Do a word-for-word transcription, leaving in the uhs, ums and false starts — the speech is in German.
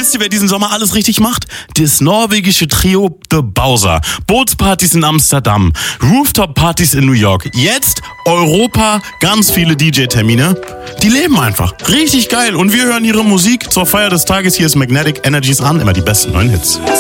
wisst ihr, wer diesen Sommer alles richtig macht? Das norwegische Trio The Bowser. Bootspartys in Amsterdam, Rooftop-Partys in New York. Jetzt Europa, ganz viele D J-Termine. Die leben einfach. Richtig geil. Und wir hören ihre Musik zur Feier des Tages. Hier ist Magnetic Energies an. Immer die besten neuen Hits.